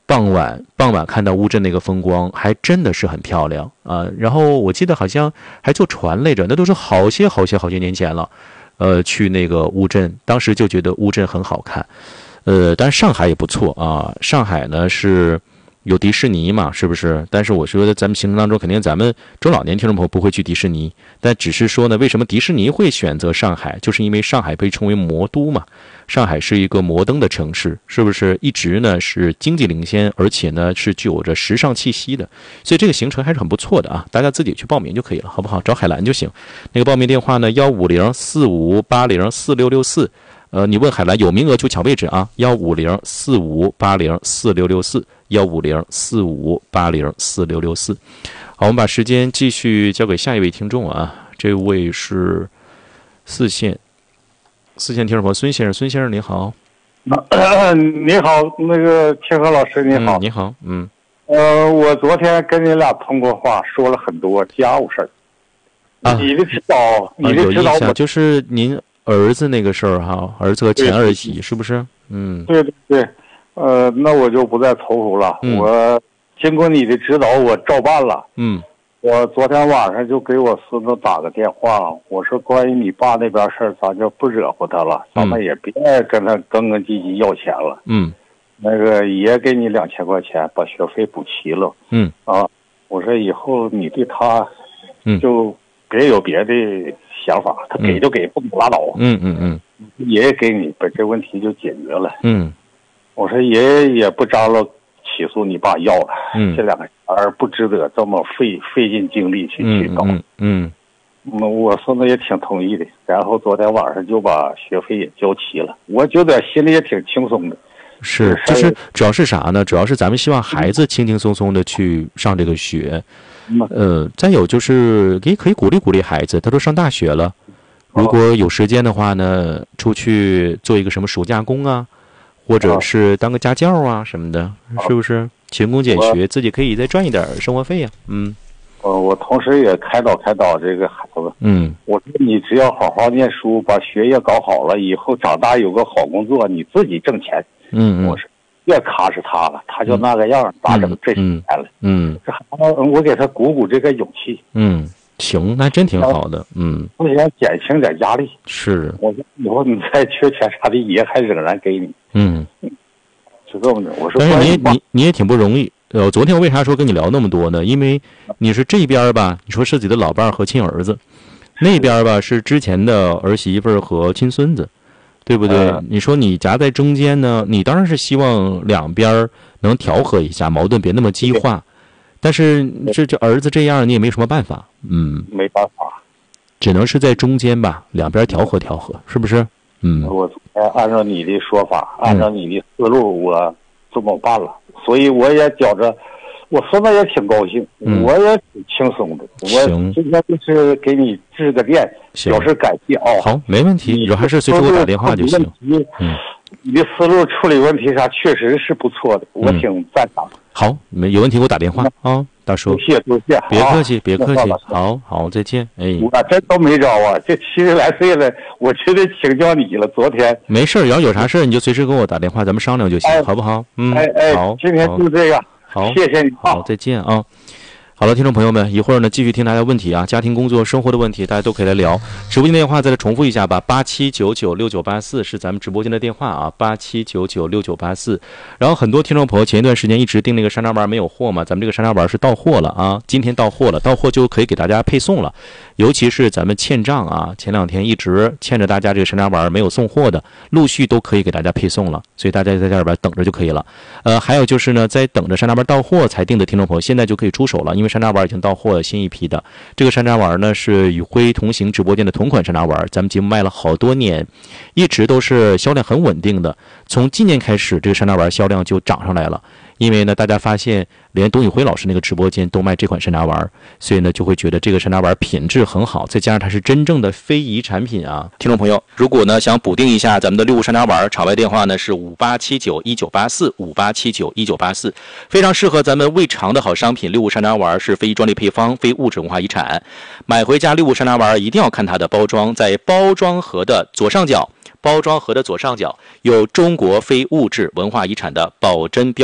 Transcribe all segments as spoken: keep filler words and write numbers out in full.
傍晚傍晚看到乌镇那个风光，还真的是很漂亮啊。然后我记得好像还坐船来着，那都是好些好些好些年前了。呃，去那个乌镇，当时就觉得乌镇很好看。呃，但是上海也不错啊。上海呢是有迪士尼嘛，是不是？但是我觉得咱们行程当中，肯定咱们中老年听众朋友不会去迪士尼，但只是说呢，为什么迪士尼会选择上海，就是因为上海被称为魔都嘛。上海是一个摩登的城市，是不是一直呢是经济领先，而且呢是具有着时尚气息的，所以这个行程还是很不错的啊，大家自己去报名就可以了，好不好？找海兰就行。那个报名电话呢，幺五零四五八零四六六四，呃，你问海兰有名额就抢位置啊，幺五零四五八零四六六四，幺五零四五八零四六六四。好，我们把时间继续交给下一位听众啊，这位是四线。四线听众朋友孙先生，孙先生你好。 呃、你好，那个清河老师你好、 嗯、你好。嗯呃我昨天跟你俩通过话，说了很多家务事儿、啊、你的指导、啊、你的指导我、 啊、就是您儿子那个事儿哈，儿子和前儿媳是不是？嗯， 对对对。呃那我就不再踌躇了、嗯、我经过你的指导我照办了。 嗯， 我昨天晚上就给我孙子打个电话，我说关于你爸那边事儿，咱就不惹乎他了，咱们也别跟他更更唧唧要钱了。 嗯， 那个爷给你两千块钱，把学费补齐了。 嗯， 啊，我说以后你对他， 嗯， 就别有别的想法，他给就给，不给拉倒。 嗯嗯嗯， 爷爷给你，把这问题就解决了。 嗯， 我说爷爷也不张罗起诉你爸要了， 嗯， 这两个而不值得这么费费尽精力去去搞。 嗯嗯， 嗯，我孙子也挺同意的，然后昨天晚上就把学费也交齐了，我觉得心里也挺轻松的。 是，就是主要是啥呢？主要是咱们希望孩子轻轻松松的去上这个学，呃，再有就是也可以鼓励鼓励孩子，他都上大学了，如果有时间的话呢，出去做一个什么暑假工啊。或者是当个家教啊什么的，是不是勤工俭学，自己可以再赚一点生活费呀、啊？嗯， 呃，我同时也开导开导这个孩子。 嗯， 我说你只要好好念书，把学业搞好了，以后长大有个好工作，你自己挣钱。 嗯， 我说别卡死他了，他就那个样，咋整这些钱了？ 嗯， 这孩子我给他鼓鼓这个勇气。 嗯。行，那真挺好的，嗯， 我想减轻点压力。 是， 我说以后你再缺钱啥的，爷还仍然给你。 嗯， 就这么着。我说， 但是你你你也挺不容易。呃，昨天我为啥说跟你聊那么多呢？因为你是这边吧，你说是自己的老伴儿和亲儿子，那边吧是之前的儿媳妇儿和亲孙子，对不对？呃、你说你夹在中间呢，你当然是希望两边能调和一下，矛盾别那么激化。但是这这儿子这样，你也没什么办法，嗯， 没办法， 只能是在中间吧，两边调和调和，是不是？嗯， 我按照你的说法，按照你的思路，我这么办了，所以我也觉着，我孙子也挺高兴， 嗯、 我也挺轻松的。我今天就是给你致个电，表示感谢啊、哦。 好，没问题，你还是随时给我打电话就行。嗯。 你的思路处理问题啥确实是不错的，我挺赞赏。 嗯、好，没有问题给我打电话啊、哦，大叔。 多谢多谢， 别客气，别客气。好好，再见。哎， 我真都没招啊，这七十来岁了，我就得请教你了。昨天没事，要有啥事你就随时跟我打电话，咱们商量就行， 哎、 好不好？嗯， 哎哎， 好， 今天就这个， 好， 谢谢你， 好，再见啊。好了，听众朋友们，一会儿呢继续听大家问题啊，家庭、工作、生活的问题，大家都可以来聊。直播间电话再来重复一下吧，八七九九六九八四是咱们直播间的电话啊，八七九九六九八四。然后很多听众朋友前一段时间一直订那个山楂丸没有货嘛，咱们这个山楂丸是到货了啊，今天到货了，到货就可以给大家配送了。尤其是咱们欠账啊，前两天一直欠着大家这个山楂丸没有送货的，陆续都可以给大家配送了，所以大家在这里边等着就可以了。呃，还有就是呢，在等着山楂丸到货才订的听众朋友，现在就可以出手了，因为山楂丸已经到货了，新一批的。这个山楂丸呢是与辉同行直播间的同款山楂丸，咱们节目卖了好多年，一直都是销量很稳定的。从今年开始，这个山楂丸销量就涨上来了。因为呢，大家发现连董宇辉老师那个直播间都卖这款山楂丸，所以呢就会觉得这个山楂丸品质很好，再加上它是真正的非遗产品啊。听众朋友，如果呢想补订一下咱们的六物山楂丸，场外电话呢是五八七九一九八四五八七九一九八四，非常适合咱们胃肠的好商品。六物山楂丸是非遗专利配方，非物质文化遗产。买回家六物山楂丸一定要看它的包装，在包装盒的左上角。包装盒的左上角有中国非物质文化遗产的保真标志。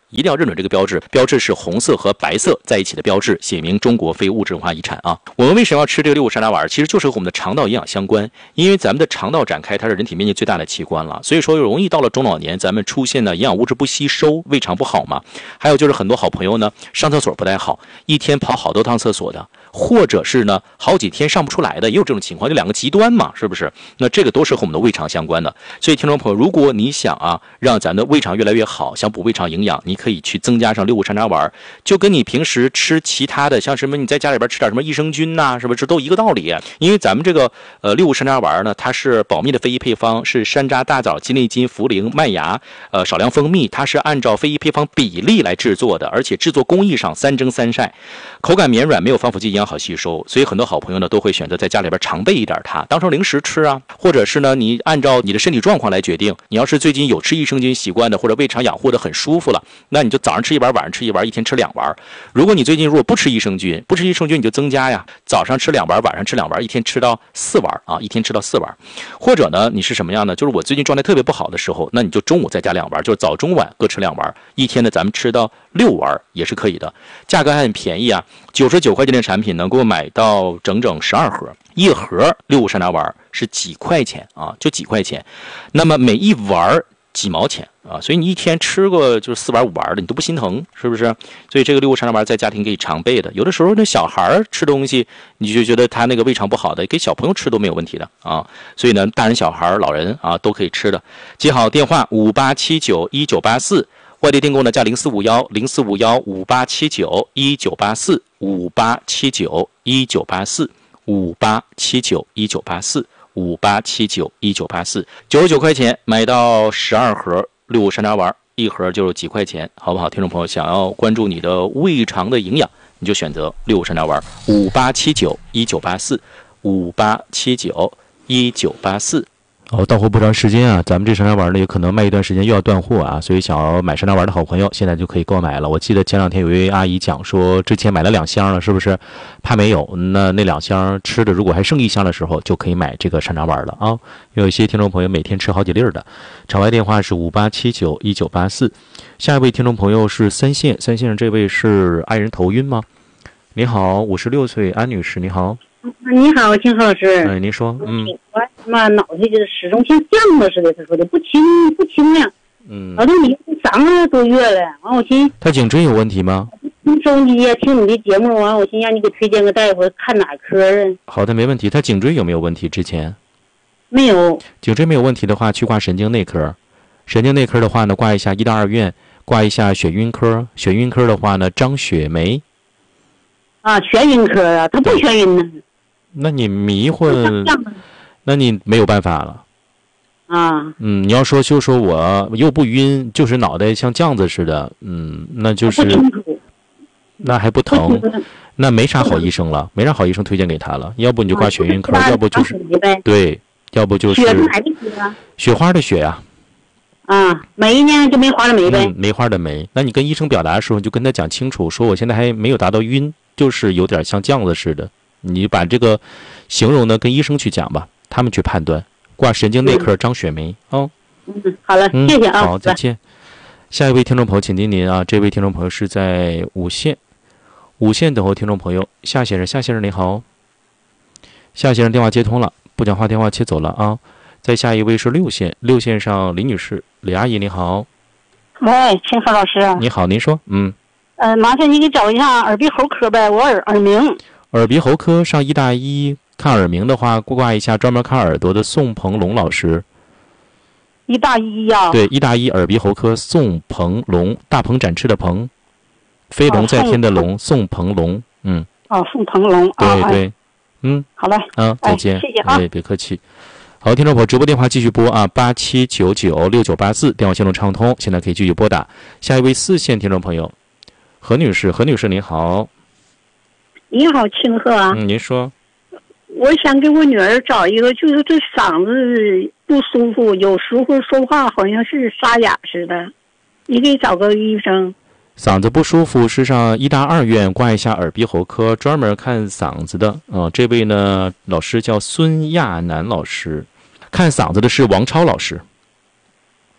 一定要认准这个标志，标志是红色和白色在一起的标志，写明中国非物质文化遗产啊。我们为什么要吃这个六谷山楂丸？其实就是和我们的肠道营养相关，因为咱们的肠道展开，它是人体面积最大的器官了，所以说容易到了中老年，咱们出现的营养物质不吸收，胃肠不好嘛。还有就是很多好朋友呢，上厕所不太好，一天跑好多趟厕所的，或者是呢好几天上不出来的，也有这种情况，就两个极端嘛，是不是？那这个都是和我们的胃肠相关的。所以听众朋友，如果你想啊让咱的胃肠越来越好，想补胃肠营养，你可以去增加上六谷山楂丸，就跟你平时吃其他的，像什么你在家里边吃点什么益生菌呐、啊，是不是这都一个道理？因为咱们这个呃六谷山楂丸呢，它是保密的非遗配方，是山楂、大枣、鸡内金、茯苓、麦芽，呃少量蜂蜜，它是按照非遗配方比例来制作的，而且制作工艺上三蒸三晒，口感绵软，没有防腐剂，营养好吸收，所以很多好朋友呢都会选择在家里边常备一点它，当成零食吃啊，或者是呢你按照你的身体状况来决定。你要是最近有吃益生菌习惯的，或者胃肠养护的很舒服了，那你就早上吃一丸，晚上吃一丸，一天吃两丸。如果你最近如果不吃益生菌，不吃益生菌你就增加呀，早上吃两丸，晚上吃两丸，一天吃到四丸啊，一天吃到四丸。或者呢你是什么样呢？就是我最近状态特别不好的时候，那你就中午再加两丸，就是早中晚各吃两丸，一天呢咱们吃到六丸也是可以的，价格还很便宜啊，九十九块钱的产品能够买到整整十二盒，一盒六谷山楂丸是几块钱啊，就几块钱，那么每一丸几毛钱啊，所以你一天吃个就是四丸五丸的，你都不心疼，是不是？所以这个六谷山楂丸在家庭可以常备的，有的时候那小孩吃东西，你就觉得他那个胃肠不好的，给小朋友吃都没有问题的啊。所以呢，大人、小孩、老人啊都可以吃的。记好电话五八七九一九八四，外地订购呢加零四五幺零四五幺五八七九一九八四五八七九一九八四五八七九一九八四。五八七九一九八四，九十九块钱买到十二盒六谷山楂丸，一盒就是几块钱，好不好？听众朋友，想要关注你的胃肠的营养，你就选择六谷山楂丸，五八七九一九八四，五八七九一九八四。哦，到货不长时间啊，咱们这山楂丸呢，也可能卖一段时间又要断货啊，所以想要买山楂丸的好朋友，现在就可以购买了。我记得前两天有一位阿姨讲说，之前买了两箱了，是不是？怕没有，那那两箱吃的，如果还剩一箱的时候，就可以买这个山楂丸了啊。有一些听众朋友每天吃好几粒的，场外电话是五八七九一九八四。下一位听众朋友是三线，三线上这位是爱人头晕吗？你好，五十六岁安女士，你好。 你好，金浩老师。 哎，您说，嗯， 我他妈脑袋就是始终像酱子似的，他说的不清不清亮， 嗯， 老都已经三个多月了。完，我寻他颈椎有问题吗？ 听收音机呀，听你的节目，完，我寻让你给推荐个大夫，看哪科啊？ 好的，没问题。他颈椎有没有问题？之前没有。 颈椎没有问题的话，去挂神经内科。神经内科的话呢，挂一下医大二院，挂一下血晕科。血晕科的话呢，张雪梅。 啊，眩晕科啊，他不眩晕呢。 那你迷混，那你没有办法了。 啊， 嗯，你要说就说我又不晕，就是脑袋像酱子似的，嗯，那就是那还不疼，那没啥好医生了，没啥好医生推荐给他了。要不你就挂血晕科，要不就是对，要不就是雪花的雪呀。 啊，梅呢就梅花的梅呗。 嗯，梅花的梅。那你跟医生表达的时候，就跟他讲清楚，说我现在还没有达到晕，就是有点像酱子似的。你把这个形容呢跟医生去讲吧，他们去判断。挂神经内科张雪梅哦。 嗯，好了，谢谢啊。 好，再见。下一位听众朋友，请听您啊，这位听众朋友是在五线，五线等候听众朋友夏先生，夏先生你好。夏先生电话接通了，不讲话电话切走了啊。再下一位是六线，六线上李女士，李阿姨你好。 喂，清河老师。 你好，您说，嗯。 呃，麻烦你给找一下耳鼻喉科呗，我耳耳鸣。 耳鼻喉科上医大一看耳鸣的话，挂一下专门看耳朵的宋鹏龙老师。 医大一呀？ 对，医大一耳鼻喉科宋鹏龙，大鹏展翅的鹏，飞龙在天的龙，哦、宋鹏龙，嗯。 哦，宋鹏龙。 对对， 哎、 嗯。 好嘞。 嗯，再见。 哎、谢谢啊。 哎，别客气。好，听众朋友，直播电话继续拨啊，八七九九六九八四，电话线路畅通，现在可以继续拨打。下一位四线听众朋友，何女士，何女士您好。 你好，清河啊。 嗯，您说。 我想给我女儿找一个，就是这嗓子不舒服，有时候说话好像是沙哑似的，你给找个医生。 嗓子不舒服是上医大二院挂一下耳鼻喉科，专门看嗓子的。呃，这位呢老师叫孙亚楠老师，看嗓子的是王超老师。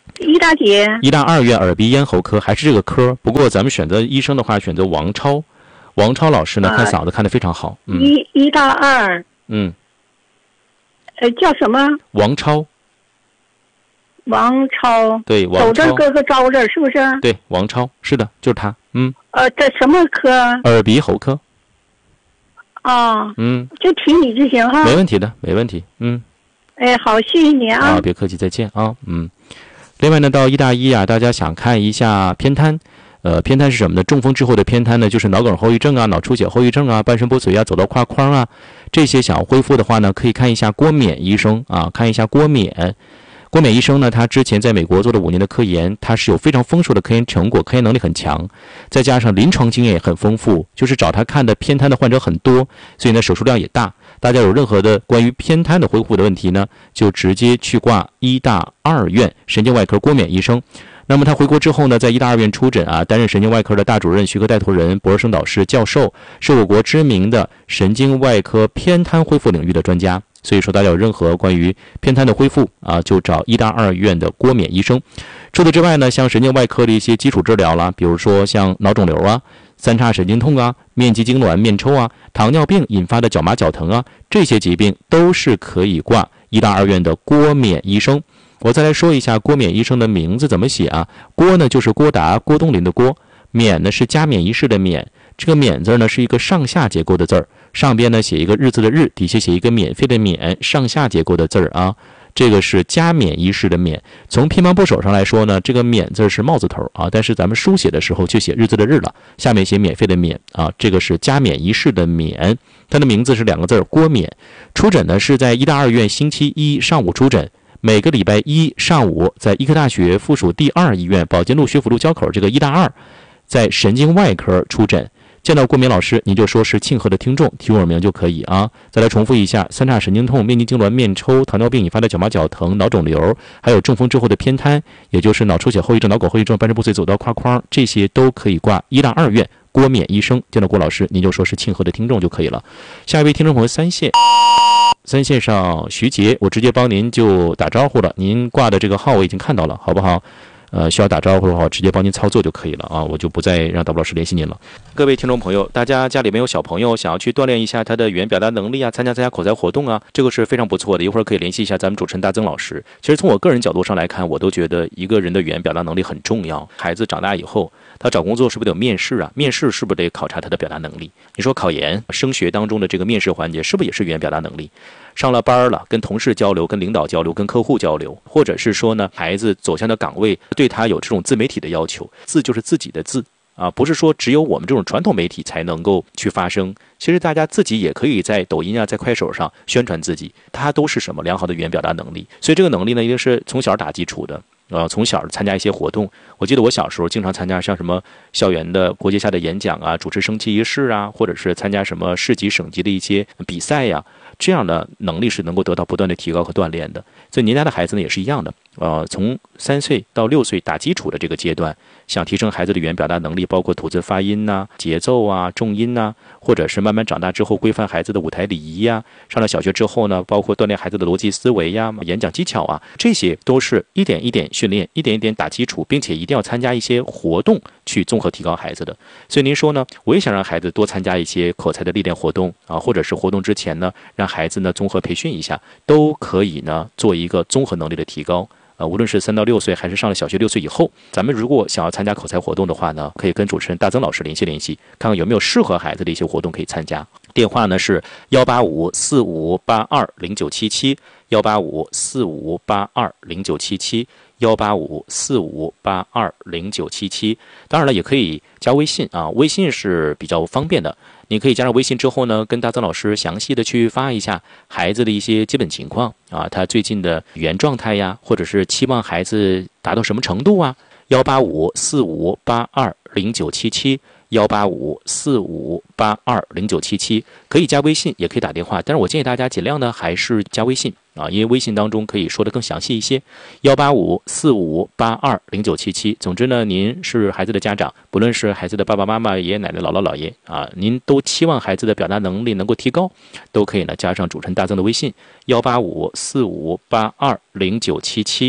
医大姐， 医大二院耳鼻咽喉科还是这个科，不过咱们选择医生的话，选择王超，王超老师呢，看嗓子看得非常好。嗯， 医医大二， 嗯， 呃，叫什么？ 王超。 王超， 对，王超， 走这搁个招字是不是？ 对，王超是的，就是他。嗯， 呃，这什么科？ 耳鼻喉科。 啊， 嗯， 就提你就行哈。 没问题的，没问题。嗯， 哎，好，谢谢你啊。 啊，别客气，再见啊。嗯，另外呢，到医大一啊，大家想看一下偏瘫。呃，偏瘫是什么呢？中风之后的偏瘫呢，就是脑梗后遗症啊、脑出血后遗症啊、半身不遂啊、走道跨框啊，这些想要恢复的话呢，可以看一下郭冕医生啊，看一下郭冕。郭冕医生呢，他之前在美国做了五年的科研，他是有非常丰硕的科研成果，科研能力很强，再加上临床经验也很丰富，就是找他看的偏瘫的患者很多，所以呢手术量也大。大家有任何的关于偏瘫的恢复的问题呢，就直接去挂医大二院神经外科郭冕医生。那么他回国之后呢，在医大二院出诊啊，担任神经外科的大主任、学科带头人、博士生导师、教授，是我国知名的神经外科偏瘫恢复领域的专家。所以说，大家有任何关于偏瘫的恢复啊，就找医大二院的郭冕医生。除此之外呢，像神经外科的一些基础治疗啦，比如说像脑肿瘤啊、三叉神经痛啊、面肌痉挛、面抽啊、糖尿病引发的脚麻脚疼啊，这些疾病都是可以挂医大二院的郭冕医生。我再来说一下郭冕医生的名字怎么写啊？郭呢就是郭达、郭冬临的郭，冕呢是加冕仪式的冕。这个冕字呢是一个上下结构的字儿，上边呢写一个日字的日，底下写一个免费的免，上下结构的字儿啊。这个是加冕仪式的冕。从偏旁部首上来说呢，这个冕字是帽字头啊，但是咱们书写的时候就写日字的日了，下面写免费的免啊，这个是加冕仪式的冕。他的名字是两个字，郭冕。出诊呢是在医大二院星期一上午出诊。每个礼拜一上午，在医科大学附属第二医院保健路学府路交口这个医大二，在神经外科出诊。见到郭冕老师，您就说是庆贺的听众，提我名就可以啊。再来重复一下：三叉神经痛、面肌痉挛、面抽、糖尿病引发的脚麻脚疼、脑肿瘤，还有中风之后的偏瘫，也就是脑出血后遗症、脑梗后遗症、半身不遂、走道跨框，这些都可以挂医大二院郭冕医生。见到郭老师，您就说是庆贺的听众就可以了。下一位听众朋友三线。三线上徐杰，我直接帮您就打招呼了，您挂的这个号我已经看到了，好不好？呃，需要打招呼的话，直接帮您操作就可以了啊，我就不再让大布老师联系您了。各位听众朋友，大家家里面有小朋友想要去锻炼一下他的语言表达能力啊，参加参加口才活动啊，这个是非常不错的。一会儿可以联系一下咱们主持人大曾老师。其实从我个人角度上来看，我都觉得一个人的语言表达能力很重要。孩子长大以后，他找工作是不是得有面试啊？面试是不是得考察他的表达能力？你说考研、升学当中的这个面试环节，是不是也是语言表达能力？上了班了，跟同事交流、跟领导交流、跟客户交流，或者是说呢，孩子走向的岗位对他有这种自媒体的要求，字就是自己的字啊，不是说只有我们这种传统媒体才能够去发声。其实大家自己也可以在抖音啊、在快手上宣传自己，它都是什么良好的语言表达能力。所以这个能力呢，一定是从小打基础的。呃，从小参加一些活动，我记得我小时候经常参加像什么校园的国际下的演讲啊，主持升旗仪式啊，或者是参加什么市级、省级的一些比赛呀、啊，这样的能力是能够得到不断的提高和锻炼的。所以您家的孩子呢也是一样的，呃，从三岁到六岁打基础的这个阶段，想提升孩子的语言表达能力，包括吐字发音呐、啊、节奏啊、重音呐、啊，或者是慢慢长大之后规范孩子的舞台礼仪呀、啊，上了小学之后呢，包括锻炼孩子的逻辑思维呀、演讲技巧啊，这些都是一点一点训练，一点一点打基础，并且一定要参加一些活动去综合提高孩子的。所以您说呢，我也想让孩子多参加一些口才的历练活动啊，或者是活动之前呢，让孩子呢综合培训一下，都可以呢做一个综合能力的提高。呃，无论是三到六岁，还是上了小学六岁以后，咱们如果想要参加口才活动的话呢，可以跟主持人大曾老师联系联系，看看有没有适合孩子的一些活动可以参加。电话呢是幺八五四五八二零九七七，幺八五四五八二零九七七，幺八五四五八二零九七七。当然了，也可以加微信啊，微信是比较方便的。你可以加上微信之后呢，跟大曾老师详细的去发一下孩子的一些基本情况啊，他最近的语言状态呀，或者是期望孩子达到什么程度啊。幺八五四五八二零九七七，幺八五四五八二零九七七，可以加微信，也可以打电话，但是我建议大家尽量呢还是加微信啊，因为微信当中可以说得更详细一些。幺八五四五八二零九七七。总之呢，您是孩子的家长，不论是孩子的爸爸妈妈、爷爷奶奶、姥姥姥爷啊，您都期望孩子的表达能力能够提高，都可以呢加上主持人大曾的微信幺八五四五八二零九七七。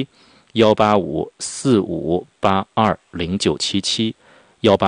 幺八五四五八二零九七七，幺八